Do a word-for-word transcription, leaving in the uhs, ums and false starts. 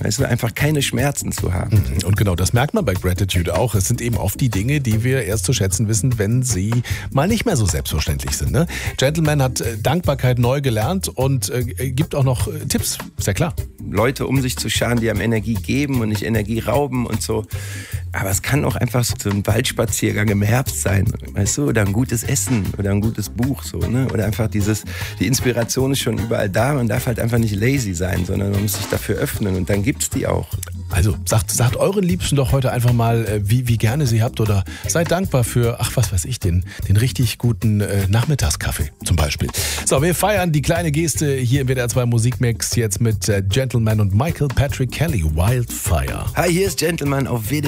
Weißt du, einfach keine Schmerzen zu haben. Und genau das merkt man bei Gratitude auch. Es sind eben oft die Dinge, die wir erst zu schätzen wissen, wenn sie mal nicht mehr so selbstverständlich sind. Ne? Gentleman hat äh, Dankbarkeit neu gelernt und äh, gibt auch noch äh, Tipps, ist ja klar. Leute um sich zu scharen, die einem Energie geben und nicht Energie rauben und so. Aber es kann auch einfach so ein Waldspaziergang im Herbst sein, weißt du, oder ein gutes Essen oder ein gutes Buch, so, ne? Oder einfach dieses, die Inspiration ist schon überall da, man darf halt einfach nicht lazy sein, sondern man muss sich dafür öffnen und dann gibt's die auch. Also sagt, sagt euren Liebsten doch heute einfach mal, äh, wie, wie gerne sie habt oder seid dankbar für, ach was weiß ich, den, den richtig guten äh, Nachmittagskaffee zum Beispiel. So, wir feiern die kleine Geste hier im W D R zwei Musikmix jetzt mit äh, Gentleman und Michael Patrick Kelly, Wildfire. Hi, hier ist Gentleman auf W D R